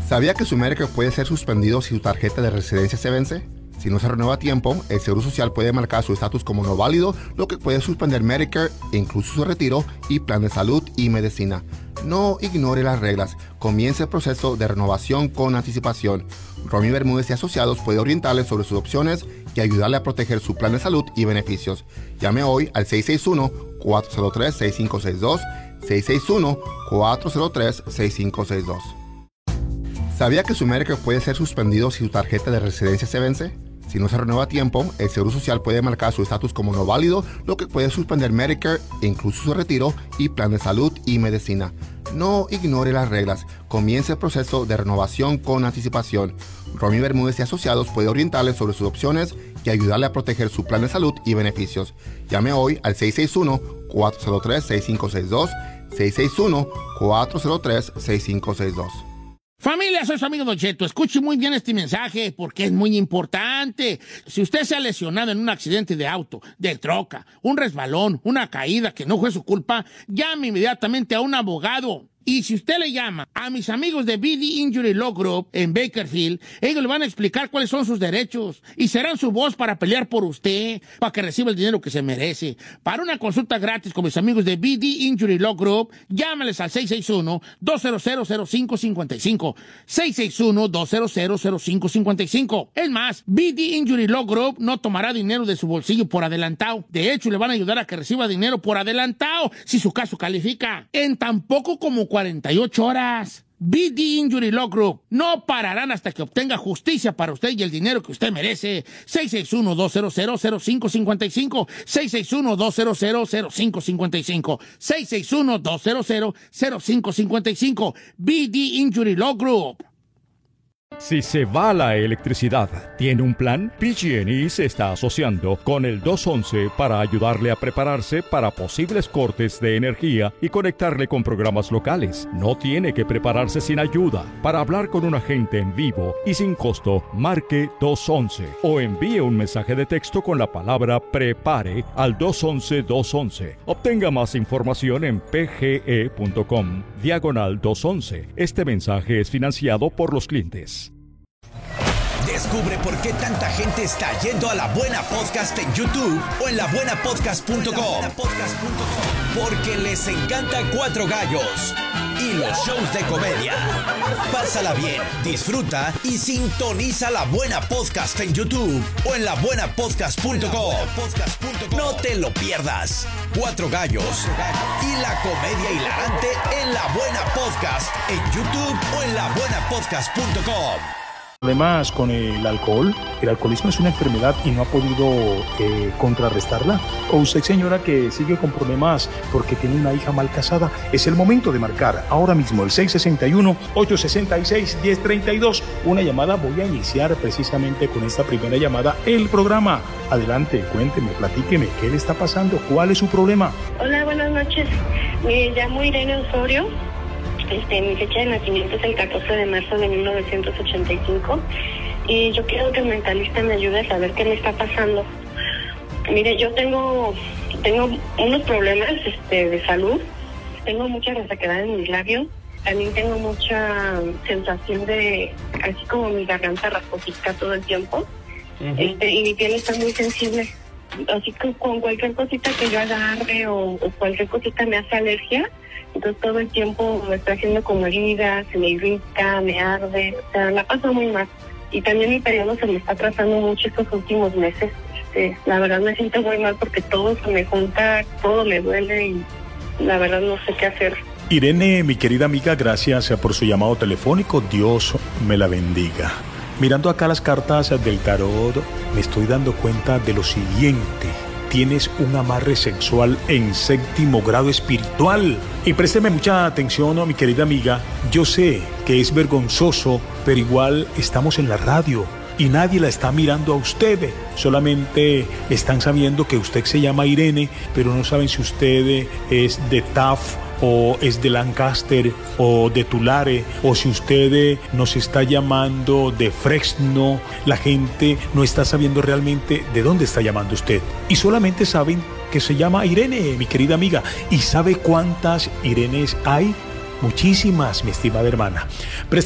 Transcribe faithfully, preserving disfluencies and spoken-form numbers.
¿Sabía que su Medicare puede ser suspendido si su tarjeta de residencia se vence? Si no se renueva a tiempo, el Seguro Social puede marcar su estatus como no válido, lo que puede suspender Medicare, incluso su retiro y plan de salud y medicina. No ignore las reglas. Comience el proceso de renovación con anticipación. Romy Bermúdez y Asociados puede orientarle sobre sus opciones y ayudarle a proteger su plan de salud y beneficios. Llame hoy al seis seis uno, cuatro cero tres, seis cinco seis dos, seis seis uno, cuatro cero tres, seis cinco seis dos. ¿Sabía que su Medicare puede ser suspendido si su tarjeta de residencia se vence? Si no se renueva a tiempo, el Seguro Social puede marcar su estatus como no válido, lo que puede suspender Medicare, incluso su retiro y plan de salud y medicina. No ignore las reglas. Comience el proceso de renovación con anticipación. Romy Bermúdez y Asociados puede orientarle sobre sus opciones y ayudarle a proteger su plan de salud y beneficios. Llame hoy al seis seis uno, cuatro cero tres, seis cinco seis dos, seis seis uno, cuatro cero tres, seis cinco seis dos. Familia, soy su amigo Don Cheto. Escuche muy bien este mensaje porque es muy importante. Si usted se ha lesionado en un accidente de auto, de troca, un resbalón, una caída que no fue su culpa, llame inmediatamente a un abogado. Y si usted le llama a mis amigos de B D Injury Law Group en Bakersfield, ellos le van a explicar cuáles son sus derechos y serán su voz para pelear por usted, para que reciba el dinero que se merece. Para una consulta gratis con mis amigos de B D Injury Law Group, llámales al seis seis uno, dos cero cero, cero cinco cinco cinco, seis seis uno, dos cero cero, cero cinco cinco cinco. Es más, B D Injury Law Group no tomará dinero de su bolsillo por adelantado. De hecho, le van a ayudar a que reciba dinero por adelantado si su caso califica. En tan poco como cuarenta y ocho horas. B D Injury Law Group no pararán hasta que obtenga justicia para usted y el dinero que usted merece. seis seis uno, dos cero cero, cero cinco cinco cinco, seis seis uno, dos cero cero, cero cinco cinco cinco, seis seis uno, dos cero cero, cero cinco cinco cinco. B D Injury Law Group. Si se va la electricidad, ¿tiene un plan? P G and E se está asociando con el dos once para ayudarle a prepararse para posibles cortes de energía y conectarle con programas locales. No tiene que prepararse sin ayuda. Para hablar con un agente en vivo y sin costo, marque dos once o envíe un mensaje de texto con la palabra PREPARE al dos once, dos once. Obtenga más información en pge.com diagonal dos once. Este mensaje es financiado por los clientes. Descubre por qué tanta gente está yendo a La Buena Podcast en YouTube o en la buena podcast punto com. Porque les encanta Cuatro Gallos y los shows de comedia. Pásala bien, disfruta y sintoniza La Buena Podcast en YouTube o en la buena podcast punto com. No te lo pierdas. Cuatro Gallos y la comedia hilarante en La Buena Podcast en YouTube o en la buena podcast punto com. Problemas con el alcohol. El alcoholismo es una enfermedad y no ha podido eh, contrarrestarla. O usted, señora, que sigue con problemas porque tiene una hija mal casada, es el momento de marcar ahora mismo el seis seis uno, ocho seis seis, uno cero tres dos. Una llamada. Voy a iniciar precisamente con esta primera llamada el programa. Adelante, cuénteme, platíqueme, ¿qué le está pasando? ¿Cuál es su problema? Hola, buenas noches. Me llamo Irene Osorio. Este, mi fecha de nacimiento es el catorce de marzo de mil novecientos ochenta y cinco y yo quiero que el mentalista me ayude a saber qué me está pasando. Mire, yo tengo tengo unos problemas este, de salud, tengo mucha resequedad en mis labios, también tengo mucha sensación de, así como mi garganta rasposita todo el tiempo, uh-huh. este, y mi piel está muy sensible, así que con cualquier cosita que yo agarre o, o cualquier cosita me hace alergia. Entonces todo el tiempo me está haciendo como heridas, se me irrita, me arde, o sea, la paso muy mal. Y también mi periodo se me está atrasando mucho estos últimos meses. Este, la verdad me siento muy mal porque todo se me junta, todo me duele y la verdad no sé qué hacer. Irene, mi querida amiga, gracias por su llamado telefónico. Dios me la bendiga. Mirando acá las cartas del tarot, me estoy dando cuenta de lo siguiente. Tienes un amarre sexual en séptimo grado espiritual. Y présteme mucha atención, mi querida amiga. Yo sé que es vergonzoso, pero igual estamos en la radio y nadie la está mirando a usted. Solamente están sabiendo que usted se llama Irene, pero no saben si usted es de Taft o es de Lancaster o de Tulare, o si usted nos está llamando de Fresno. La gente no está sabiendo realmente de dónde está llamando usted y solamente saben que se llama Irene, mi querida amiga. ¿Y sabe cuántas Irenes hay? Muchísimas, mi estimada hermana.